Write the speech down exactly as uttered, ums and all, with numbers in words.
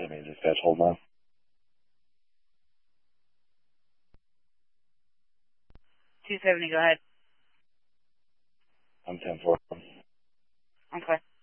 I mean, dispatch, hold on. two seventy, go ahead. I'm ten four. Okay.